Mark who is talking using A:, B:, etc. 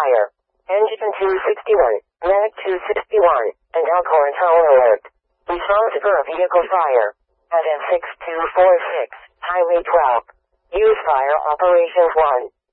A: fire. Engine 261, Mag 261, and Elkhorn Tower Alert. Response for a vehicle fire. At F6246, Highway 12. Use fire operations 1.